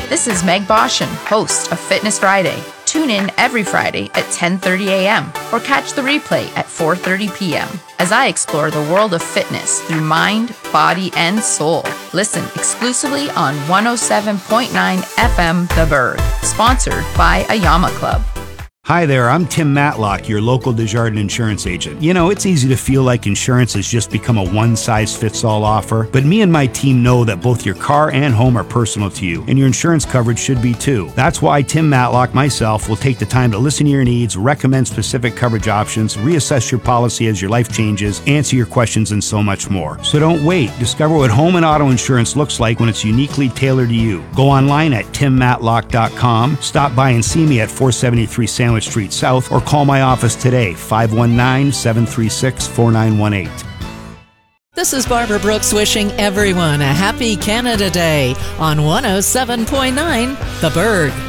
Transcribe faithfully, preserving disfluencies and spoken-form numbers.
This is Meg Boshin, host of Fitness Friday. Tune in every Friday at ten thirty a.m. or catch the replay at four thirty p.m. as I explore the world of fitness through mind, body, and soul. Listen exclusively on one oh seven point nine F M The Berg, sponsored by Ayama Club. Hi there, I'm Tim Matlock, your local Desjardins insurance agent. You know, it's easy to feel like insurance has just become a one-size-fits-all offer, but me and my team know that both your car and home are personal to you, and your insurance coverage should be too. That's why Tim Matlock, myself, will take the time to listen to your needs, recommend specific coverage options, reassess your policy as your life changes, answer your questions, and so much more. So don't wait. Discover what home and auto insurance looks like when it's uniquely tailored to you. Go online at tim matlock dot com, stop by and see me at four seventy-three Sandwich Street South, or call my office today, five one nine, seven three six, four nine one eight. This is Barbara Brooks wishing everyone a happy Canada Day on one oh seven point nine The Berg.